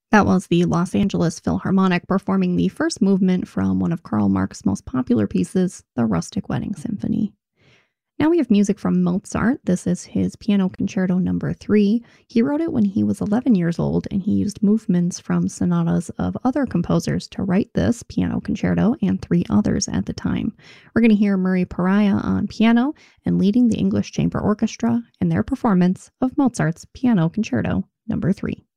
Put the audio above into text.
That was the Los Angeles Philharmonic performing the first movement from one of Karl Marx's most popular pieces, the Rustic Wedding Symphony. Now we have music from Mozart. This is his Piano Concerto Number 3. He wrote it when he was 11 years old, and he used movements from sonatas of other composers to write this piano concerto and three others at the time. We're going to hear Murray Pariah on piano and leading the English Chamber Orchestra in their performance of Mozart's Piano Concerto Number 3.